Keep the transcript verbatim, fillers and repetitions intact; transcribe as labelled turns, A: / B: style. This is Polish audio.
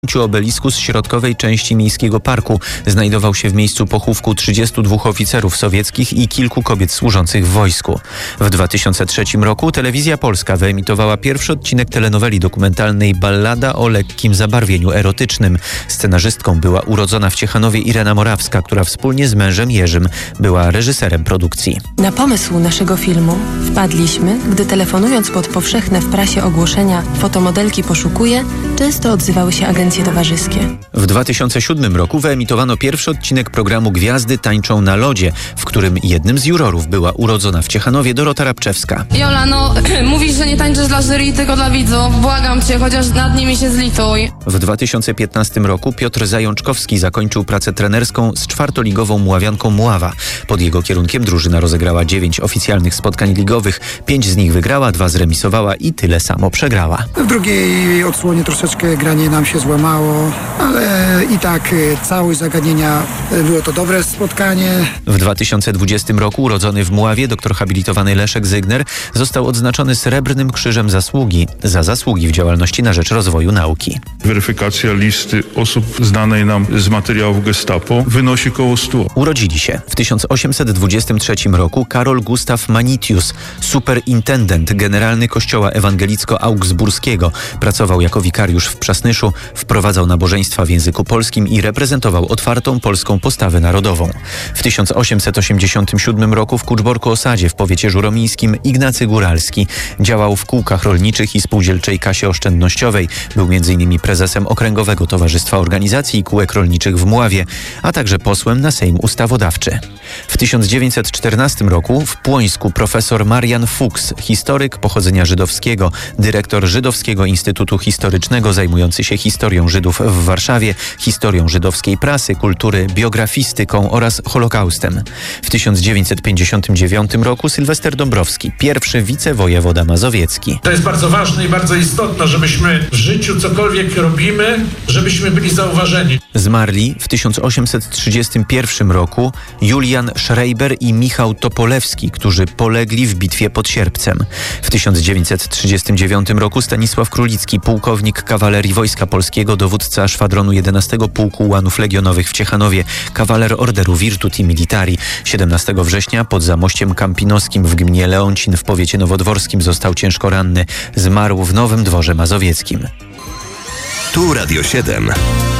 A: obelisku z środkowej części miejskiego parku. Znajdował się w miejscu pochówku trzydziestu dwóch oficerów sowieckich i kilku kobiet służących w wojsku. W dwa tysiące trzecim roku Telewizja Polska wyemitowała pierwszy odcinek telenoweli dokumentalnej Ballada o lekkim zabarwieniu erotycznym. Scenarzystką była urodzona w Ciechanowie Irena Morawska, która wspólnie z mężem Jerzym była reżyserem produkcji.
B: Na pomysł naszego filmu wpadliśmy, gdy telefonując pod powszechne w prasie ogłoszenia "Fotomodelki poszukuje", często odzywały się agencje towarzyskie.
A: W dwa tysiące siódmym roku wyemitowano pierwszy odcinek programu Gwiazdy tańczą na lodzie, w którym jednym z jurorów była urodzona w Ciechanowie Dorota Rabczewska.
C: Jola, no mówisz, że nie tańczysz dla jury, tylko dla widzów. Błagam cię, chociaż nad nimi się zlituj.
A: W dwa tysiące piętnastym roku Piotr Zajączkowski zakończył pracę trenerską z czwartoligową Mławianką Mława. Pod jego kierunkiem drużyna rozegrała dziewięć oficjalnych spotkań ligowych. Pięć z nich wygrała, dwa zremisowała i tyle samo przegrała.
D: W drugiej odsłonie troszeczkę granie nam się złamało, ale i tak całość zagadnienia było to dobre spotkanie.
A: W dwa tysiące dwudziestym roku urodzony w Mławie doktor habilitowany Leszek Zygner został odznaczony Srebrnym Krzyżem Zasługi za zasługi w działalności na rzecz rozwoju nauki.
E: Weryfikacja listy osób znanej nam z materiałów Gestapo wynosi około stu.
A: Urodzili się w tysiąc osiemset dwudziestym trzecim roku Karol Gustaw Manitius, superintendent generalny Kościoła Ewangelicko-Augsburskiego. Pracował jako wikariusz w Przasnyszu, wprowadzał nabożeństwa w języku polskim i reprezentował otwartą polską postawę narodową. W tysiąc osiemset osiemdziesiątym siódmym roku w Kuczborku-Osadzie w powiecie żuromińskim Ignacy Góralski działał w kółkach rolniczych i spółdzielczej kasie oszczędnościowej. Był między innymi prezesem Okręgowego Towarzystwa Organizacji i Kółek Rolniczych w Mławie, a także posłem na Sejm Ustawodawczy. W tysiąc dziewięćset czternastym roku w Płońsku profesor Marian Fuchs, historyk pochodzenia żydowskiego, dyrektor Żydowskiego Instytutu Historycznego zajmujący się historią Żydów w Warszawie, historią żydowskiej prasy, kultury, biografistyką oraz Holokaustem. W tysiąc dziewięćset pięćdziesiątym dziewiątym roku Sylwester Dąbrowski, pierwszy wicewojewoda mazowiecki.
F: To jest bardzo ważne i bardzo istotne, żebyśmy w życiu cokolwiek robimy, żebyśmy byli zauważeni.
A: Zmarli w tysiąc osiemset trzydziestym pierwszym roku Julian Schreiber i Michał Topolewski, którzy polegli w bitwie pod Sierpcem. W tysiąc dziewięćset trzydziestym dziewiątym roku Stanisław Królicki, pułkownik kawalerii Wojska Polskiego, dowódca szwadronu jedenastego Pułku Ułanów Legionowych w Ciechanowie, kawaler Orderu Virtuti Militari. siedemnastego września pod Zamościem Kampinoskim w gminie Leoncin w powiecie nowodworskim został ciężko ranny. Zmarł w Nowym Dworze Mazowieckim.
G: Tu Radio siedem.